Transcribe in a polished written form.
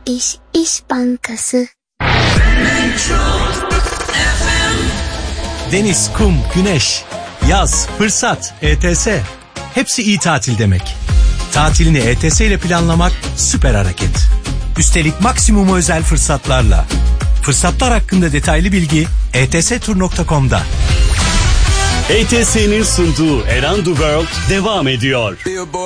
İş Bankası. Deniz, kum, güneş, yaz, fırsat, ETS. Hepsi iyi tatil demek. Tatilini ETS ile planlamak süper hareket. Üstelik maksimum özel fırsatlarla. Fırsatlar hakkında detaylı bilgi etstur.com'da. ETS'nin sunduğu Around the World devam ediyor.